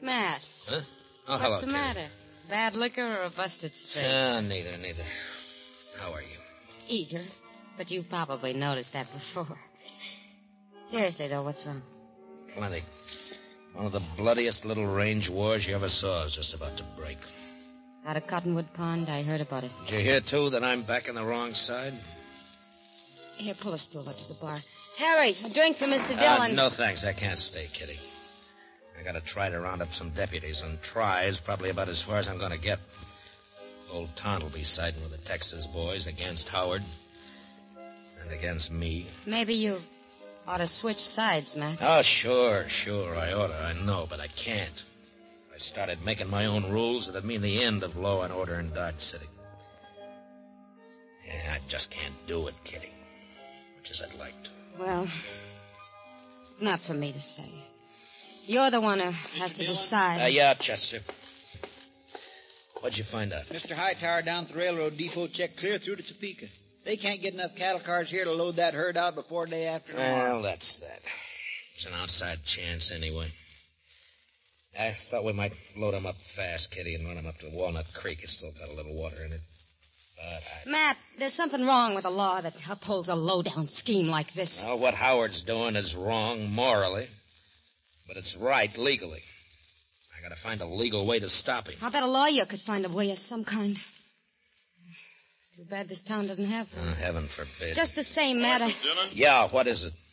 Matt. Huh? Oh, hello, What's the Kitty. matter? Bad liquor or a busted straight? Neither. How are you? Eager. But you've probably noticed that before. Seriously, though, what's wrong? Plenty. One of the bloodiest little range wars you ever saw is just about to break. Out of Cottonwood Pond, I heard about it. Did you hear, too, that I'm back on the wrong side? Here, pull a stool up to the bar. Harry, a drink for Mr. Dillon. No, thanks. I can't stay, Kitty. I gotta try to round up some deputies, and try is probably about as far as I'm gonna get. Old Ton will be siding with the Texas boys against Howard. And against me. Maybe you ought to switch sides, Matt. Oh, sure, I oughta. I know, but I can't. If I started making my own rules, it'd mean the end of law and order in Dodge City. Yeah, I just can't do it, Kitty. Much as I'd like to. Well, not for me to say. You're the one who has to decide. Yeah, Chester. What'd you find out? Mr. Hightower down at the railroad depot checked clear through to Topeka. They can't get enough cattle cars here to load that herd out before day after tomorrow. Well, that's that. It's an outside chance anyway. I thought we might load them up fast, Kitty, and run them up to Walnut Creek. It's still got a little water in it. But Matt, there's something wrong with a law that upholds a low-down scheme like this. Well, what Howard's doing is wrong morally, but it's right legally. I gotta find a legal way to stop him. I bet a lawyer could find a way of some kind. Too bad this town doesn't have one. Oh, heaven forbid. Just the same, Matt. Dillon? Yeah, what is it?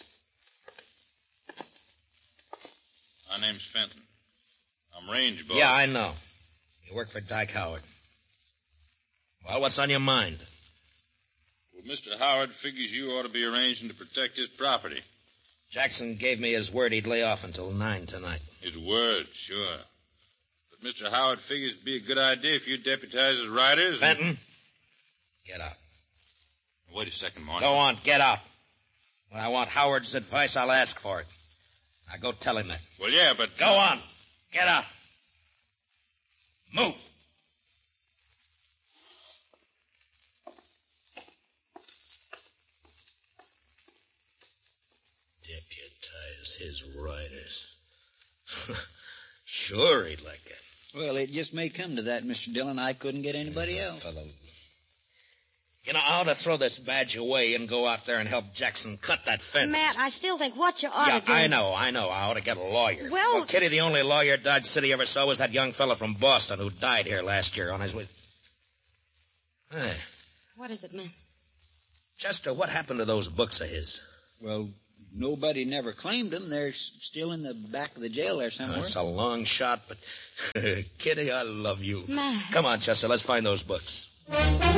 My name's Fenton. I'm range boss. Yeah, I know. You work for Dyke Howard. Well, what's on your mind? Well, Mr. Howard figures you ought to be arranging to protect his property. Jackson gave me his word he'd lay off until 9 tonight. His word, sure. But Mr. Howard figures it'd be a good idea if you deputize his riders. Fenton, get out. Wait a second, Marshal. Go on, get out. When I want Howard's advice, I'll ask for it. Now go tell him that. Well, yeah, but... Go on. Get out. Move. Deputize his riders. Sure he'd like it. Well, it just may come to that, Mr. Dillon. I couldn't get anybody else. You know, I ought to throw this badge away and go out there and help Jackson cut that fence. Matt, I still think what you ought to do... I know. I ought to get a lawyer. Well, Kitty, the only lawyer Dodge City ever saw was that young fella from Boston who died here last year on his way... Hey, What is it, Matt? Chester, what happened to those books of his? Well, nobody never claimed them. They're still in the back of the jail there somewhere. That's a long shot, but... Kitty, I love you. Matt. Come on, Chester, let's find those books.